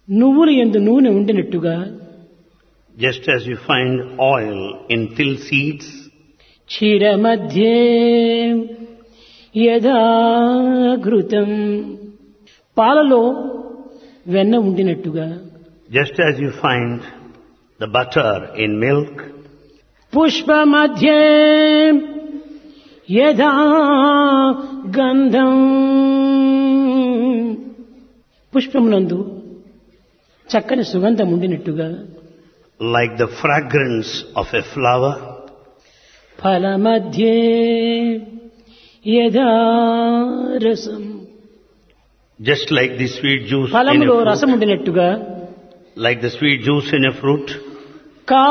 నువ్వుల యందు నూనె ఉండినట్టుగా just as you find oil in till seeds, క్షీర మధ్యే యథా ఘృతం పాలలో వెన్న ఉండినట్టుగా just as you find the butter in milk, Pushpa మధ్యే యథా గంధం పుష్పమునందు చక్కని సుగంధం ఉండినట్టుగా like the fragrance of a flower, ఫల మధ్యే యథా రసం just like the sweet juice in a ఫలములో fruit, రసం ఉండినట్టుగా like the sweet juice in a fruit,